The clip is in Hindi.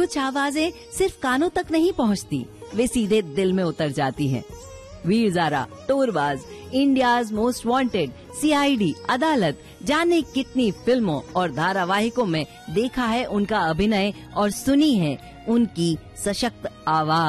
कुछ आवाजें सिर्फ कानों तक नहीं पहुंचती, वे सीधे दिल में उतर जाती हैं। Veer Zaara, टूरबाज, India's most wanted, CID, अदालत, जाने कितनी फिल्मों और धारावाहिकों में देखा है उनका अभिनय और सुनी है उनकी सशक्त आवाज।